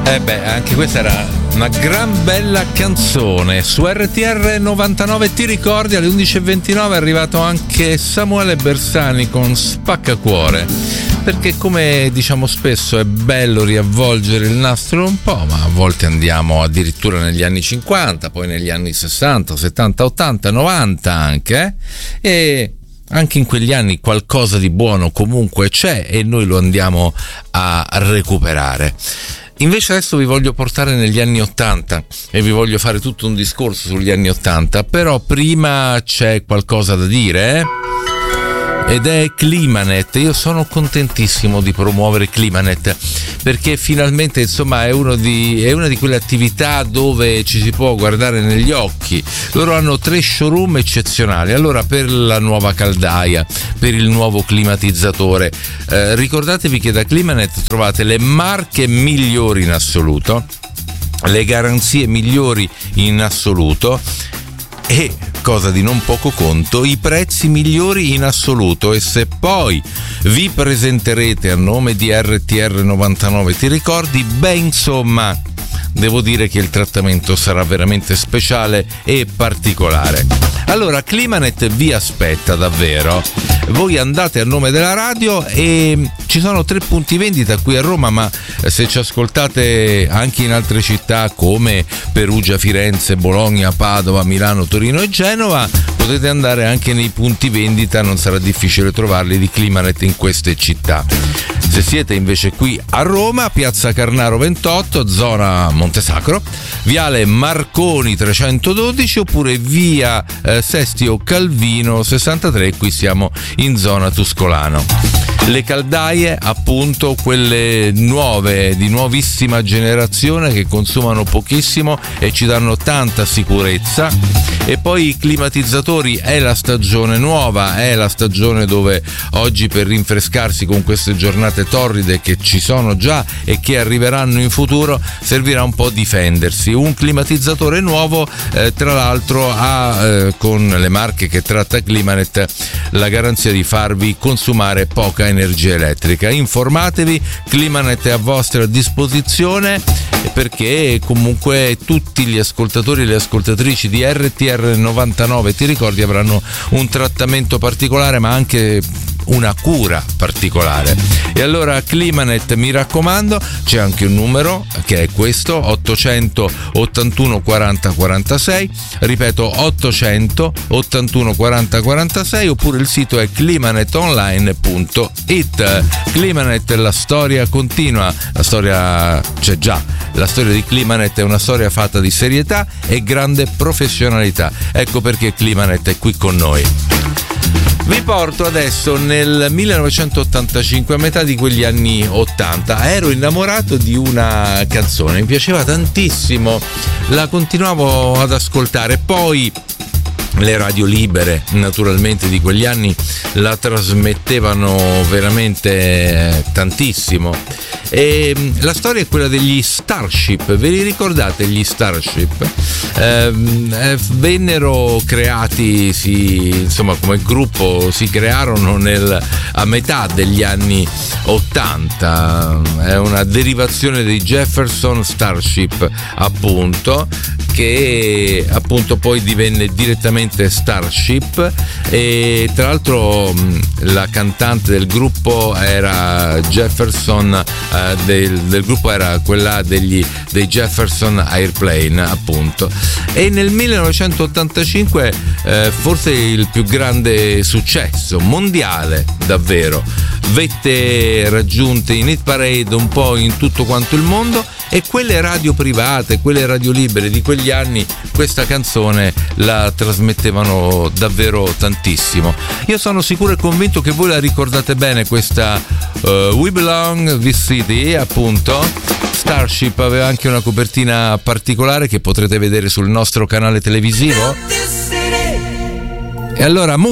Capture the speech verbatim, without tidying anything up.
Eh beh, anche questa era una gran bella canzone. Su R T R novantanove ti ricordi, alle undici e ventinove è arrivato anche Samuele Bersani con Spaccacuore, perché come diciamo spesso è bello riavvolgere il nastro un po', ma a volte andiamo addirittura negli anni cinquanta, poi negli anni sessanta, settanta, ottanta, novanta anche, eh? E anche in quegli anni qualcosa di buono comunque c'è e noi lo andiamo a recuperare. Invece adesso vi voglio portare negli anni ottanta e vi voglio fare tutto un discorso sugli anni ottanta, però prima c'è qualcosa da dire, eh? Ed è Climanet. Io sono contentissimo di promuovere Climanet perché finalmente insomma è, uno di, è una di quelle attività dove ci si può guardare negli occhi. Loro hanno tre showroom eccezionali. Allora, per la nuova caldaia, per il nuovo climatizzatore, eh, ricordatevi che da Climanet trovate le marche migliori in assoluto, le garanzie migliori in assoluto e, cosa di non poco conto, i prezzi migliori in assoluto. E se poi vi presenterete a nome di R T R novantanove ti ricordi, beh insomma devo dire che il trattamento sarà veramente speciale e particolare. Allora Climanet vi aspetta davvero. Voi andate a nome della radio e ci sono tre punti vendita qui a Roma, ma se ci ascoltate anche in altre città come Perugia, Firenze, Bologna, Padova, Milano, Torino e Genova, potete andare anche nei punti vendita, non sarà difficile trovarli, di Climanet in queste città. Se siete invece qui a Roma, piazza Carnaro ventotto, zona Montesacro, viale Marconi trecentododici oppure via eh, Sestio Calvino sessantatré, qui siamo in zona Tuscolano. Le caldaie, appunto, quelle nuove, di nuovissima generazione, che consumano pochissimo e ci danno tanta sicurezza. E poi i climatizzatori, è la stagione nuova, è la stagione dove oggi, per rinfrescarsi con queste giornate torride che ci sono già e che arriveranno in futuro, servirà un po' difendersi. Un climatizzatore nuovo, eh, tra l'altro, ha eh, con le marche che tratta Climanet la garanzia di farvi consumare poca energia elettrica. Informatevi, Climanet è a vostra disposizione, perché comunque tutti gli ascoltatori e le ascoltatrici di R T R novantanove ti ricordi avranno un trattamento particolare, ma anche una cura particolare. E allora Climanet, mi raccomando, c'è anche un numero che è questo: ottocento ottantuno quaranta quarantasei, ripeto ottocento ottantuno quaranta quarantasei, oppure il sito è climanetonline punto it. Climanet, la storia continua, la storia c'è già, la storia di Climanet è una storia fatta di serietà e grande professionalità, ecco perché Climanet è qui con noi. Vi porto adesso nel millenovecentottantacinque, a metà di quegli anni ottanta. Ero innamorato di una canzone, mi piaceva tantissimo, la continuavo ad ascoltare, poi le radio libere naturalmente di quegli anni la trasmettevano veramente tantissimo. E la storia è quella degli Starship. Ve li ricordate gli Starship? Eh, vennero creati, si, insomma, come gruppo si crearono nel, a metà degli anni ottanta. È una derivazione dei Jefferson Starship, appunto, che appunto poi divenne direttamente Starship. E tra l'altro la cantante del gruppo era Jefferson, eh, del, del gruppo era quella degli dei Jefferson Airplane, appunto. E nel millenovecentottantacinque eh, forse il più grande successo mondiale, davvero, vette raggiunte in hit parade un po' in tutto quanto il mondo, e quelle radio private, quelle radio libere di quegli anni questa canzone la trasmettevano davvero tantissimo. Io sono sicuro e convinto che voi la ricordate bene, questa uh, We Belong This City, appunto. Starship aveva anche una copertina particolare che potrete vedere sul nostro canale televisivo. E allora